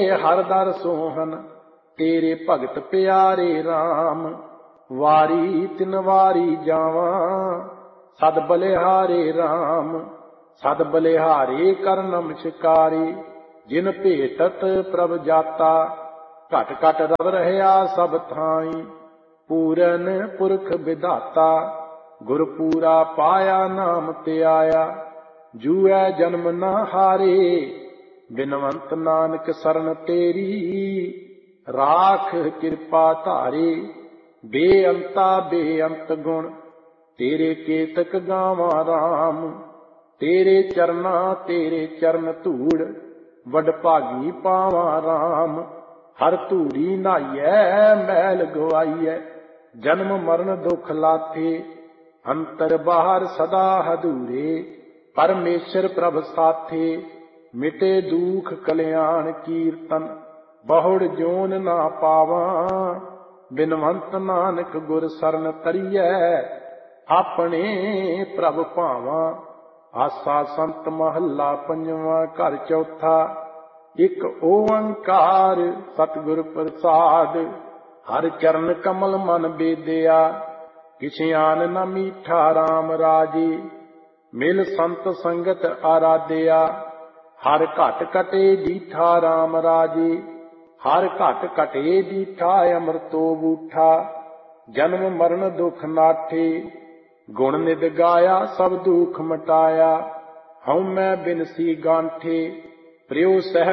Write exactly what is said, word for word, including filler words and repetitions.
हर दर सोहन तेरे भगत प्यारे राम। वारी तिन वारी जावा सद बलिहारे राम। सद बलिहारे कर नमस्कारी जिन भेटत प्रभ जाता। घट घट रव रहया सब थाई पूरन पुरख विधाता। गुरपूरा पाया नाम ते आया जूऐ जन्म न हारे। बिनवंत नानक सरन तेरी राख कृपा धारे। बेअंता बेअंत गुण तेरे केतक गावा राम। तेरे चरना तेरे चरण धूड़ वड भागी पावा राम। हर धूड़ी नहाइए मैल गवाइए जन्म मरण दुख लाथे। अंतर बाहर सदा हदूरे परमेश्वर प्रभ साथे। मिटे दुख कल्याण कीर्तन बहुड़ जोन ना पावा। बिनवंत नानक गुर सरन तरिए अपने प्रभ भावा। आसा संत महला पंजवा घर चौथा। एक ओंकार सतगुर प्रसाद। हर चरण कमल मन बेदिया किछ आन न मीठा राम राजे। मिल संत संगत आराध्या हर घट कटे दीठा राम राजे। हर घट कटे दीठा अमृतो बूठा। जन्म मरण दुख नाठे गुण निद गाया सब दुख मटाया। हऊँ मैं बिनसी गांठे प्रियो सह